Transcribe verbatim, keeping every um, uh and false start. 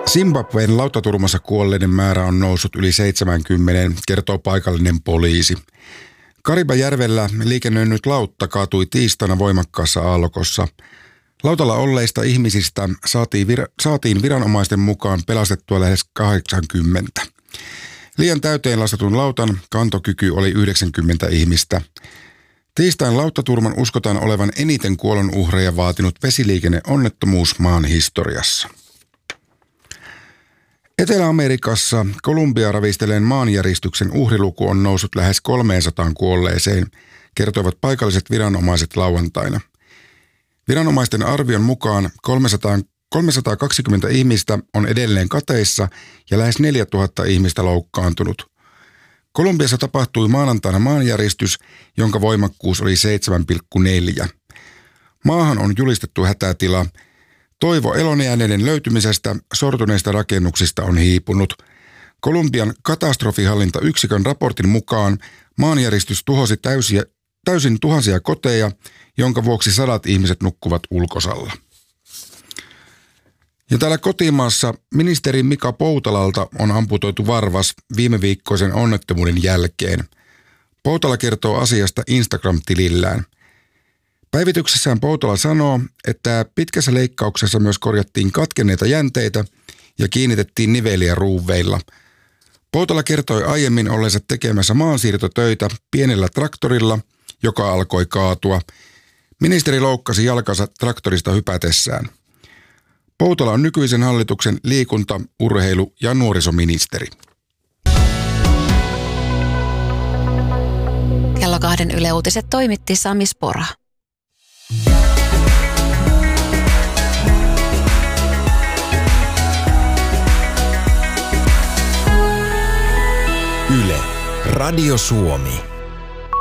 Zimbabwen lautaturmassa kuolleiden määrä on noussut yli seitsemänkymmentä, kertoo paikallinen poliisi. Karibajärvellä liikennöinyt lautta kaatui tiistaina voimakkaassa aallokossa. Lautalla olleista ihmisistä saatiin, vir- saatiin viranomaisten mukaan pelastettua lähes kahdeksankymmentä. Liian täyteen lastatun lautan kantokyky oli yhdeksänkymmentä ihmistä. Tiistain lautaturman uskotaan olevan eniten kuolonuhreja vaatinut vesiliikenneonnettomuus maan historiassa. Etelä-Amerikassa Kolumbia ravisteleen maanjäristyksen uhriluku on noussut lähes kolmeensataan kuolleeseen, kertoivat paikalliset viranomaiset lauantaina. Viranomaisten arvion mukaan kolmesataa, kolmesataakaksikymmentä ihmistä on edelleen kateissa ja lähes neljätuhatta ihmistä loukkaantunut. Kolumbiassa tapahtui maanantaina maanjäristys, jonka voimakkuus oli seitsemän pilkku neljä. Maahan on julistettu hätätila. Toivo elonjääneiden löytymisestä sortuneista rakennuksista on hiipunut. Kolumbian katastrofihallintayksikön raportin mukaan maanjäristys tuhosi täysiä, täysin tuhansia koteja, jonka vuoksi sadat ihmiset nukkuvat ulkosalla. Ja täällä kotimaassa ministeri Mika Poutalalta on amputoitu varvas viime viikkoisen onnettomuuden jälkeen. Poutala kertoo asiasta Instagram-tilillään. Päivityksessään Poutala sanoo, että pitkässä leikkauksessa myös korjattiin katkenneita jänteitä ja kiinnitettiin niveliä ruuveilla. Poutala kertoi aiemmin olleensa tekemässä maansiirtotöitä pienellä traktorilla, joka alkoi kaatua. Ministeri loukkasi jalkansa traktorista hypätessään. Poutala on nykyisen hallituksen liikunta-, urheilu- ja nuorisoministeri. Kello kahden Yle Uutiset toimitti Sami Spora. Yle, Radio Suomi.